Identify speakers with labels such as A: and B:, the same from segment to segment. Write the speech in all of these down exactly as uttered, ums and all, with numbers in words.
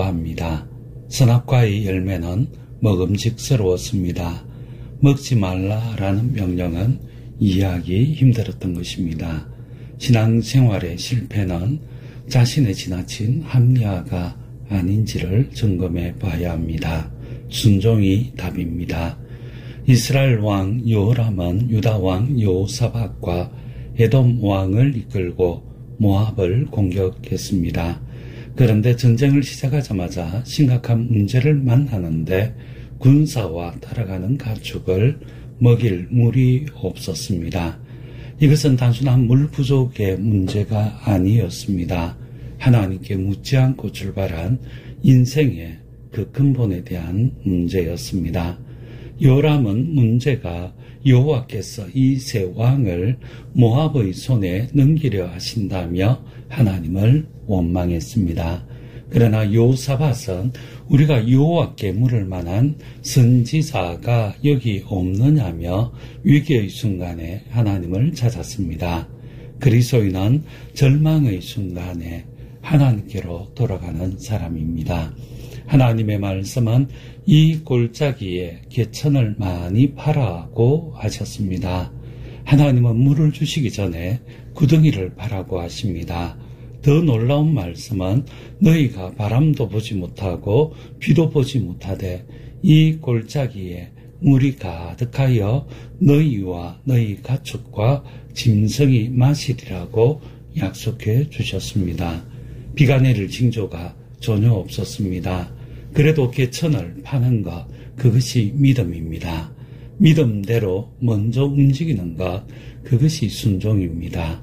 A: 합니다. 선악과의 열매는 먹음직스러웠습니다. 먹지 말라라는 명령은 이해하기 힘들었던 것입니다. 신앙생활의 실패는 자신의 지나친 합리화가 아닌지를 점검해 봐야 합니다. 순종이 답입니다. 이스라엘 왕 여호람은 유다 왕 여호사밧과 에돔 왕을 이끌고 모압을 공격했습니다. 그런데 전쟁을 시작하자마자 심각한 문제를 만나는데 군사와 따라가는 가축을 먹일 물이 없었습니다. 이것은 단순한 물 부족의 문제가 아니었습니다. 하나님께 묻지 않고 출발한 인생의 그 근본에 대한 문제였습니다. 요람은 문제가 여호와께서 이 세 왕을 모압의 손에 넘기려 하신다며 하나님을 원망했습니다. 그러나 여호사밧은 우리가 여호와께 물을 만한 선지자가 여기 없느냐며 위기의 순간에 하나님을 찾았습니다. 그리스도인은 절망의 순간에 하나님께로 돌아가는 사람입니다. 하나님의 말씀은 이 골짜기에 개천을 많이 파라고 하셨습니다. 하나님은 물을 주시기 전에 구덩이를 파라고 하십니다. 더 놀라운 말씀은 너희가 바람도 보지 못하고 비도 보지 못하되 이 골짜기에 물이 가득하여 너희와 너희 가축과 짐승이 마시리라고 약속해 주셨습니다. 비가 내릴 징조가 전혀 없었습니다. 그래도 개천을 파는 것, 그것이 믿음입니다. 믿음대로 먼저 움직이는 것, 그것이 순종입니다.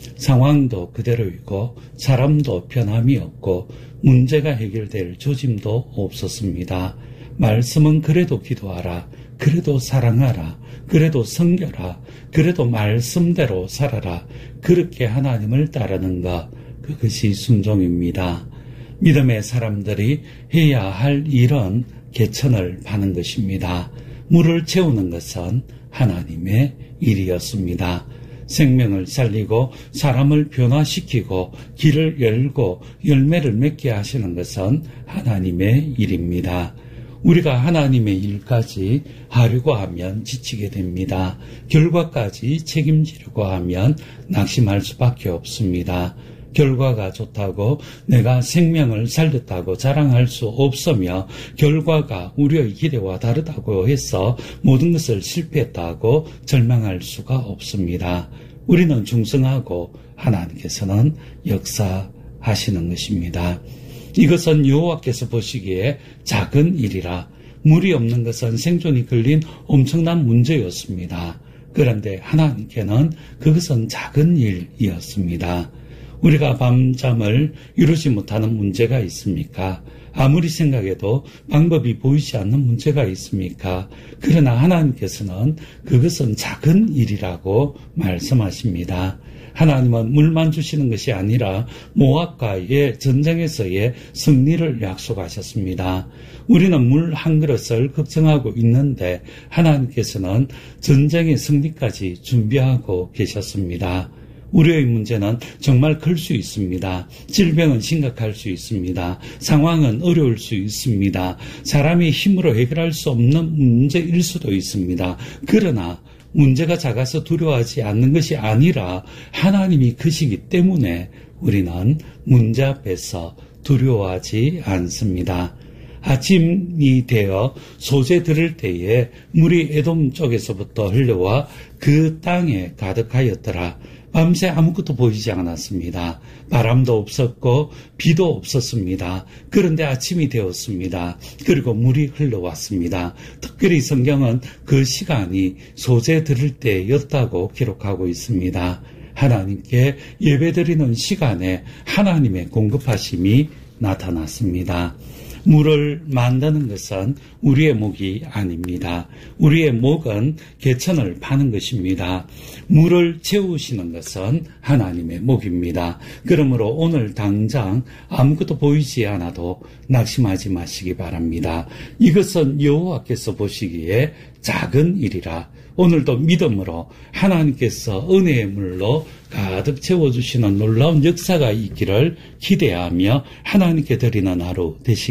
A: 상황도 그대로이고 사람도 변함이 없고 문제가 해결될 조짐도 없었습니다. 말씀은 그래도 기도하라, 그래도 사랑하라, 그래도 섬겨라, 그래도 말씀대로 살아라, 그렇게 하나님을 따르는 것, 그것이 순종입니다. 믿음의 사람들이 해야 할 일은 개천을 파는 것입니다. 물을 채우는 것은 하나님의 일이었습니다. 생명을 살리고 사람을 변화시키고 길을 열고 열매를 맺게 하시는 것은 하나님의 일입니다. 우리가 하나님의 일까지 하려고 하면 지치게 됩니다. 결과까지 책임지려고 하면 낙심할 수밖에 없습니다. 결과가 좋다고 내가 생명을 살렸다고 자랑할 수 없으며 결과가 우리의 기대와 다르다고 해서 모든 것을 실패했다고 절망할 수가 없습니다. 우리는 중성하고 하나님께서는 역사하시는 것입니다. 이것은 여호와께서 보시기에 작은 일이라 물이 없는 것은 생존이 걸린 엄청난 문제였습니다. 그런데 하나님께는 그것은 작은 일이었습니다. 우리가 밤잠을 이루지 못하는 문제가 있습니까? 아무리 생각해도 방법이 보이지 않는 문제가 있습니까? 그러나 하나님께서는 그것은 작은 일이라고 말씀하십니다. 하나님은 물만 주시는 것이 아니라 모압과의 전쟁에서의 승리를 약속하셨습니다. 우리는 물 한 그릇을 걱정하고 있는데 하나님께서는 전쟁의 승리까지 준비하고 계셨습니다. 우리의 문제는 정말 클 수 있습니다. 질병은 심각할 수 있습니다. 상황은 어려울 수 있습니다. 사람의 힘으로 해결할 수 없는 문제일 수도 있습니다. 그러나 문제가 작아서 두려워하지 않는 것이 아니라 하나님이 크시기 때문에 우리는 문제 앞에서 두려워하지 않습니다. 아침이 되어 소재 들을 때에 물이 에돔 쪽에서부터 흘러와 그 땅에 가득하였더라. 밤새 아무것도 보이지 않았습니다. 바람도 없었고 비도 없었습니다. 그런데 아침이 되었습니다. 그리고 물이 흘러왔습니다. 특별히 성경은 그 시간이 소재 들을 때였다고 기록하고 있습니다. 하나님께 예배드리는 시간에 하나님의 공급하심이 나타났습니다. 물을 만드는 것은 우리의 목이 아닙니다. 우리의 목은 개천을 파는 것입니다. 물을 채우시는 것은 하나님의 목입니다. 그러므로 오늘 당장 아무것도 보이지 않아도 낙심하지 마시기 바랍니다. 이것은 여호와께서 보시기에 작은 일이라 오늘도 믿음으로 하나님께서 은혜의 물로 가득 채워주시는 놀라운 역사가 있기를 기대하며 하나님께 드리는 하루 되시기